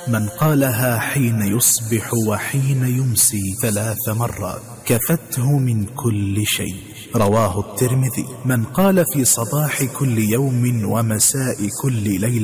من قالها حين يصبح وحين يمسي 3 مرات كفته من كل شيء. رواه الترمذي. من قال في صباح كل يوم ومساء كل ليلة